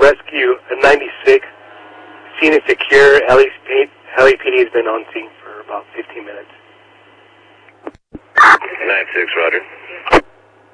rescue a 96. Scene is secure. LAPD has been on scene for about 15 minutes. 96, Roger.